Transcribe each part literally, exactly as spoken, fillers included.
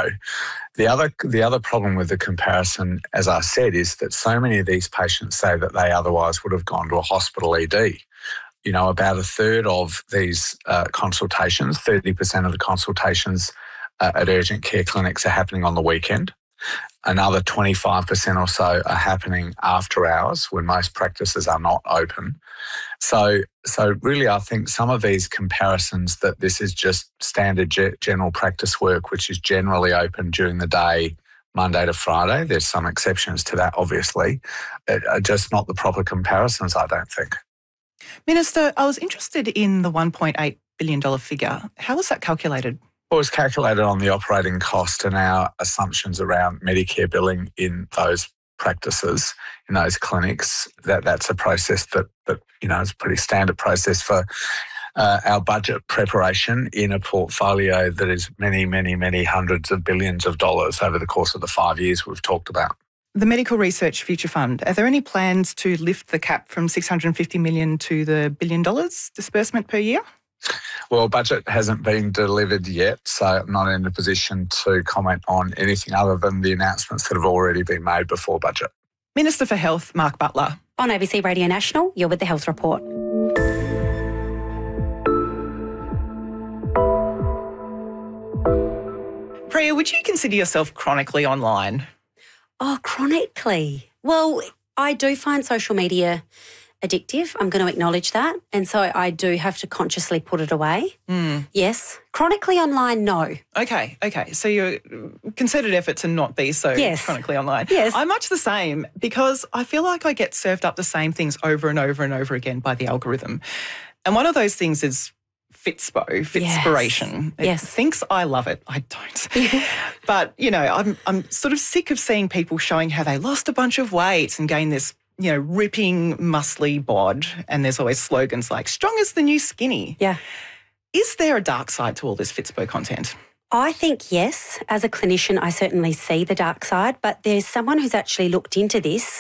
know. The other the other problem with the comparison, as I said, is that so many of these patients say that they otherwise would have gone to a hospital E D. You know, about a third of these uh, consultations, thirty percent of the consultations uh, at urgent care clinics are happening on the weekend. Another twenty-five percent or so are happening after hours when most practices are not open. So, so really, I think some of these comparisons that this is just standard ge- general practice work, which is generally open during the day, Monday to Friday. There's some exceptions to that, obviously, are just not the proper comparisons, I don't think. Minister, I was interested in the one point eight billion dollars figure. How was that calculated? Well, it was calculated on the operating cost and our assumptions around Medicare billing in those practices, in those clinics. That that's a process that, that you know, is a pretty standard process for uh, our budget preparation in a portfolio that is many, many, many hundreds of billions of dollars over the course of the five years we've talked about. The Medical Research Future Fund, are there any plans to lift the cap from six hundred fifty million dollars to the billion dollars disbursement per year? Well, budget hasn't been delivered yet, so I'm not in a position to comment on anything other than the announcements that have already been made before budget. Minister for Health, Mark Butler. On A B C Radio National, you're with the Health Report. Priya, would you consider yourself chronically online? Oh, chronically? Well, I do find social media addictive. I'm going to acknowledge that. And so I do have to consciously put it away. Mm. Yes. Chronically online, no. Okay, okay. So you're concerted effort to not be so yes. chronically online. Yes. I'm much the same because I feel like I get served up the same things over and over and over again by the algorithm. And one of those things is Fitspo, Fitspiration. Yes. It yes. thinks I love it. I don't. But, you know, I'm I'm sort of sick of seeing people showing how they lost a bunch of weight and gained this, you know, ripping, muscly bod. And there's always slogans like, strong as the new skinny. Yeah. Is there a dark side to all this Fitspo content? I think yes. As a clinician, I certainly see the dark side, but there's someone who's actually looked into this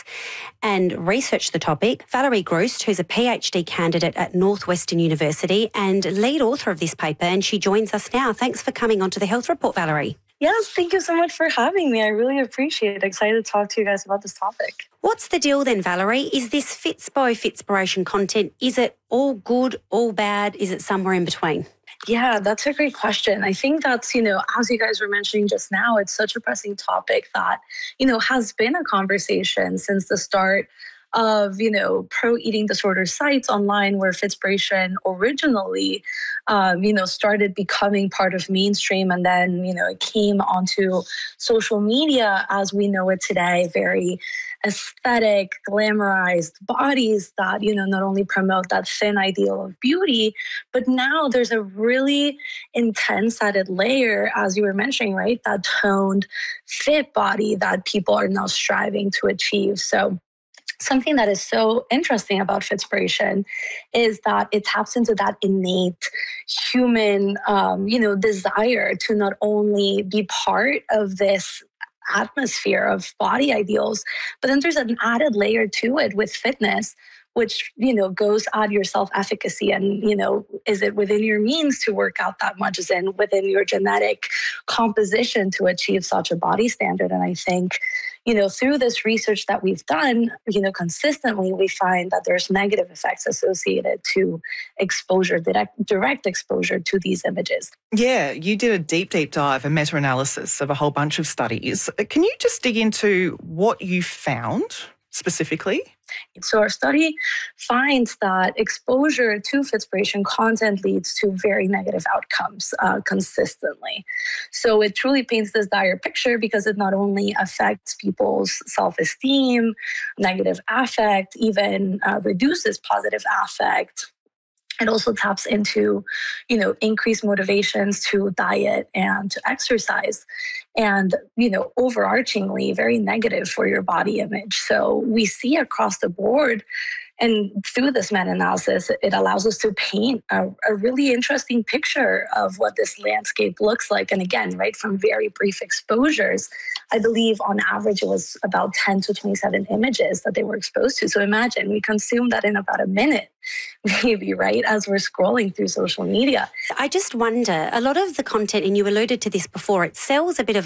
and researched the topic, Valerie Groost, who's a PhD candidate at Northwestern University and lead author of this paper, and she joins us now. Thanks for coming onto the Health Report, Valerie. Yes, thank you so much for having me. I really appreciate it. Excited to talk to you guys about this topic. What's the deal then, Valerie? Is this Fitspo, Fitspiration content, is it all good, all bad? Is it somewhere in between? Yeah, that's a great question. I think that's, you know, as you guys were mentioning just now, it's such a pressing topic that, you know, has been a conversation since the start of, you know, pro-eating disorder sites online where Fitspiration originally, um, you know, started becoming part of mainstream. And then, you know, it came onto social media as we know it today, very aesthetic, glamorized bodies that, you know, not only promote that thin ideal of beauty, but now there's a really intense added layer, as you were mentioning, right? That toned, fit body that people are now striving to achieve. So something that is so interesting about Fitspiration is that it taps into that innate human, um, you know, desire to not only be part of this atmosphere of body ideals, but then there's an added layer to it with fitness, which, you know, goes at your self-efficacy and, you know, is it within your means to work out that much? Is it within your genetic composition to achieve such a body standard? And I think, you know, through this research that we've done, you know, consistently, we find that there's negative effects associated to exposure, direct, direct exposure to these images. Yeah, you did a deep, deep dive, a meta-analysis of a whole bunch of studies. Can you just dig into what you found specifically? So our study finds that exposure to Fitspiration content leads to very negative outcomes uh, consistently. So it truly paints this dire picture because it not only affects people's self-esteem, negative affect, even uh, reduces positive affect. It also taps into, you know, increased motivations to diet and to exercise, and, you know, overarchingly very negative for your body image. So we see across the board, and through this meta-analysis, it allows us to paint a, a really interesting picture of what this landscape looks like. And again, right, from very brief exposures, I believe on average it was about ten to twenty-seven images that they were exposed to. So imagine we consume that in about a minute, maybe, right, as we're scrolling through social media. I just wonder, a lot of the content, and you alluded to this before, it sells a bit of